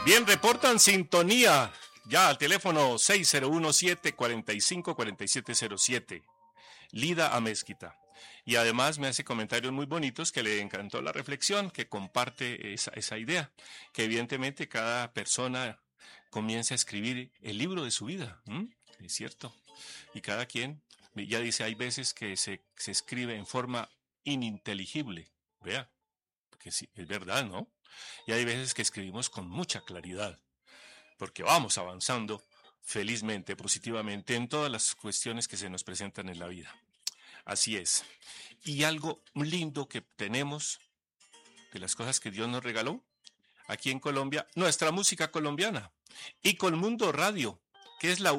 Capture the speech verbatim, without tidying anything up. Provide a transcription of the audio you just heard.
Bien, reportan sintonía. Ya al teléfono seis cero uno siete, cuatro cinco, cuatro siete cero siete. Lida Amezquita. Y además me hace comentarios muy bonitos que le encantó la reflexión, que comparte esa, esa idea, que evidentemente cada persona comienza a escribir el libro de su vida, ¿m? Es cierto. Y cada quien, ya dice, hay veces que se, se escribe en forma ininteligible, vea, porque sí, es verdad, ¿no? Y hay veces que escribimos con mucha claridad, porque vamos avanzando felizmente, positivamente en todas las cuestiones que se nos presentan en la vida. Así es. Y algo lindo que tenemos de las cosas que Dios nos regaló aquí en Colombia, nuestra música colombiana y Colmundo Radio, que es la